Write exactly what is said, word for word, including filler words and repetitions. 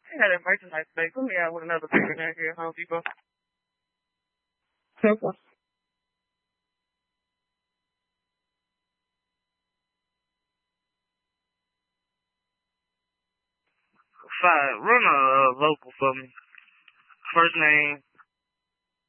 They had that merchandise today. Put me out with another figure down here, Home Depot. Okay. Five. Run a uh, local for me. First name,